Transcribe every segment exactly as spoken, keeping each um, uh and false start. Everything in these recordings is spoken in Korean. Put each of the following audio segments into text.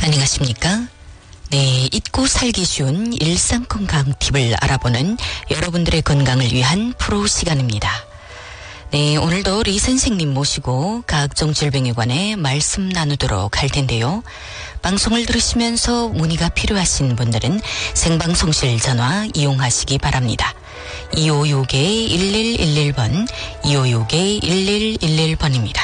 안녕하십니까? 네, 잊고 살기 쉬운 일상 건강 팁을 알아보는 여러분들의 건강을 위한 프로 시간입니다. 네, 오늘도 리 선생님 모시고 각종 질병에 관해 말씀 나누도록 할 텐데요. 방송을 들으시면서 문의가 필요하신 분들은 생방송실 전화 이용하시기 바랍니다. 이오육 일일일일 번, 이오육 일일일일 번입니다.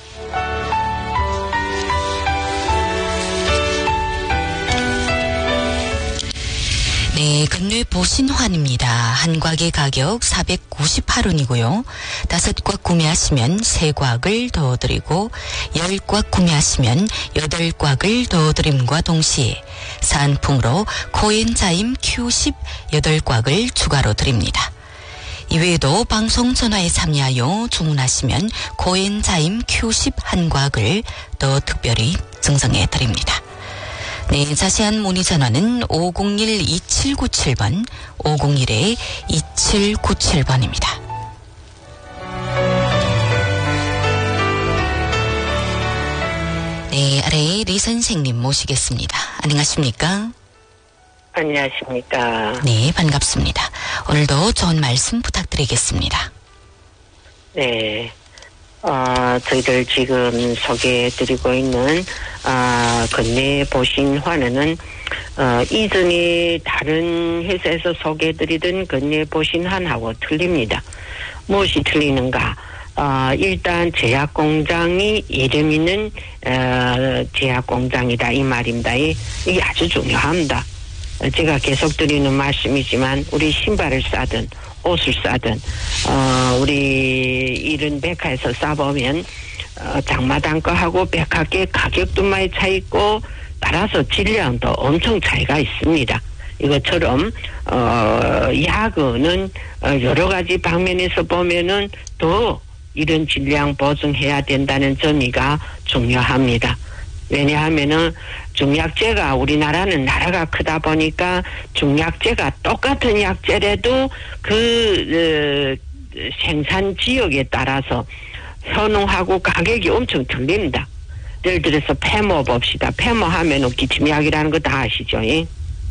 네, 근뇌 보신환입니다. 한 곽의 가격 사백구십팔 원이고요. 다섯 곽 구매하시면 세 곽을 더 드리고 열 곽 구매하시면 여덟 곽을 더 드림과 동시에 사은품으로 코엔자임 큐 십 여덟 곽을 추가로 드립니다. 이외에도 방송 전화에 참여하여 주문하시면 코엔자임 큐 십 한 곽을 더 특별히 증정해 드립니다. 네, 자세한 문의 전화는 오공일 이칠구칠 번, 오공일 이칠구칠 번입니다. 네, 아래에 리 선생님 모시겠습니다. 안녕하십니까? 안녕하십니까? 네, 반갑습니다. 오늘도 좋은 말씀 부탁드리겠습니다. 네. 어, 저희들 지금 소개해드리고 있는, 아, 근뇌 보신환은, 어, 이전에 다른 회사에서 소개해드리던 근뇌 보신환하고 틀립니다. 무엇이 틀리는가? 어, 일단 제약 공장이 이름 있는, 어, 제약 공장이다. 이 말입니다. 이게 아주 중요합니다. 제가 계속 드리는 말씀이지만, 우리 신발을 싸든, 옷을 싸든, 어, 우리 이런 백화에서 싸보면, 어, 장마당 거하고 백화계 가격도 많이 차 있고, 따라서 질량도 엄청 차이가 있습니다. 이것처럼, 어, 약은, 어, 여러 가지 방면에서 보면은 더 이런 질량 보증해야 된다는 점이가 중요합니다. 왜냐하면은 중약제가 우리나라는 나라가 크다 보니까 중약제가 똑같은 약제라도 그 어, 생산 지역에 따라서 현황하고 가격이 엄청 틀립니다. 예를 들어서 페모 봅시다. 페모 하면은 기침약이라는 거 다 아시죠? 예?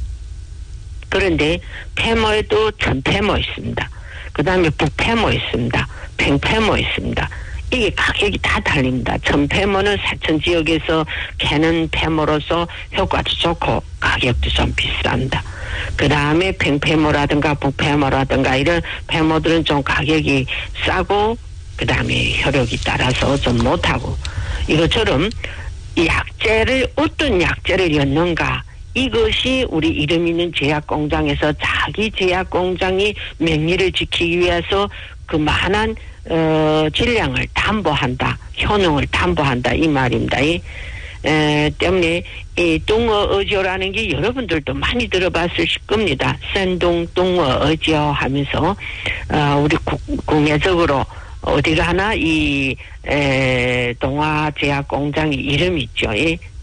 그런데 페모에도 전페모 있습니다. 그 다음에 북페모 있습니다. 팽페모 있습니다. 이게 가격이 다 달립니다. 전페모는 사천 지역에서 캐는 페모로서 효과도 좋고 가격도 좀 비쌉니다. 그 다음에 팽페모라든가 북페모라든가 이런 페모들은 좀 가격이 싸고 그 다음에 효력이 따라서 좀 못하고 이것처럼 약재를 어떤 약재를 였는가 이것이 우리 이름 있는 제약공장에서 자기 제약공장이 명리를 지키기 위해서 그만한 어, 질량을 담보한다. 효능을 담보한다. 이 말입니다. 이, 에, 때문에 이 뚱어어지오라는 게 여러분들도 많이 들어봤을 겁니다. sen동 뚱어어지오 하면서 어, 우리 국, 국내적으로 어디가 하나 이 에, 동아제약공장이 이름이 있죠. 이